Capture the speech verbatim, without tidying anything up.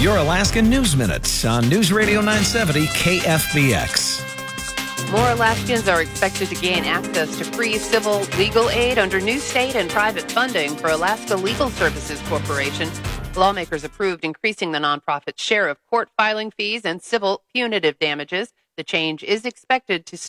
Your Alaskan News Minute on News Radio nine seventy K F B X. More Alaskans are expected to gain access to free civil legal aid under new state and private funding for Alaska Legal Services Corporation. Lawmakers approved increasing the nonprofit's share of court filing fees and civil punitive damages. The change is expected to